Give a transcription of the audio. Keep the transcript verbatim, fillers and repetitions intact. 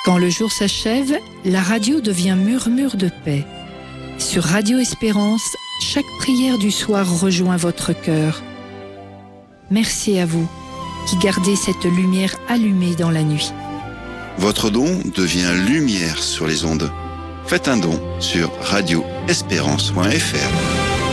Quand le jour s'achève, la radio devient murmure de paix. Sur Radio Espérance, chaque prière du soir rejoint votre cœur. Merci à vous qui gardez cette lumière allumée dans la nuit. Votre don devient lumière sur les ondes. Faites un don sur radio espérance point f r.